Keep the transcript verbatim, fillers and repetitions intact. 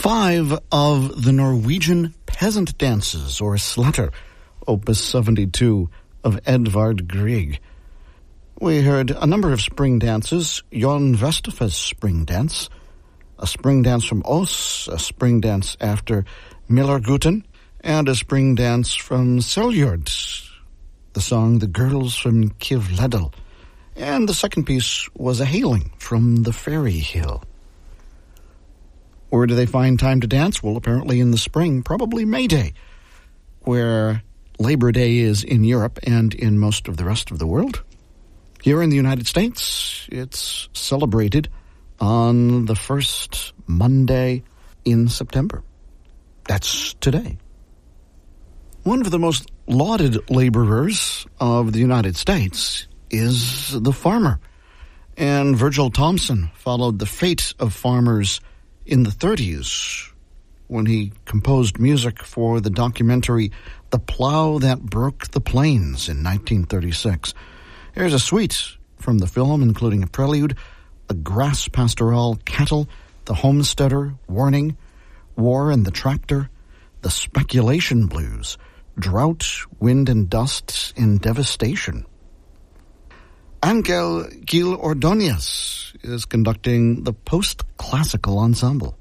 Five of the Norwegian peasant dances, or slatter, Opus seventy-two of Edvard Grieg. We heard a number of spring dances, Jon Vestefe's spring dance, a spring dance from Os, a spring dance after Miller-Guten, and a spring dance from Seljord, the song The Girls from Kivledal. And the second piece was a hailing from the Fairy Hill. Where do they find time to dance? Well, apparently in the spring, probably May Day, where Labor Day is in Europe and in most of the rest of the world. Here in the United States, it's celebrated on the first Monday in September. That's today. One of the most lauded laborers of the United States is the farmer. And Virgil Thomson followed the fate of farmers in the thirties when he composed music for the documentary The Plow That Broke the Plains in nineteen thirty-six. Here's a suite from the film, including a prelude, a grass pastoral, Cattle, The Homesteader, Warning, War and the Tractor, The Speculation Blues, Drought, Wind and Dust, and Devastation. Angel Gil Ordóñez is conducting the post-classical ensemble.